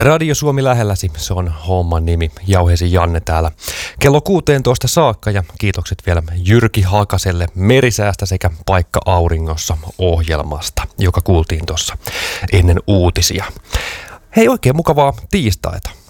Radio Suomi lähelläsi, se on homman nimi. Jauhesin Janne täällä kello 16 saakka ja kiitokset vielä Jyrki Hakaselle Merisäästä sekä Paikka Auringossa ohjelmasta, joka kuultiin tuossa ennen uutisia. Hei, oikein mukavaa tiistaita.